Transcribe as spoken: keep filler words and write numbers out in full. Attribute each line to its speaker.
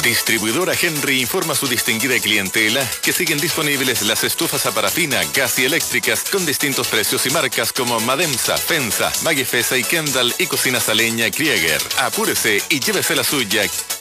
Speaker 1: Distribuidora Henry informa a su distinguida clientela que siguen disponibles las estufas a parafina, gas y eléctricas con distintos precios y marcas como Mademsa, Fensa, Magifesa y Kendall y cocinas a leña Krieger. Apúrese y llévese la suya.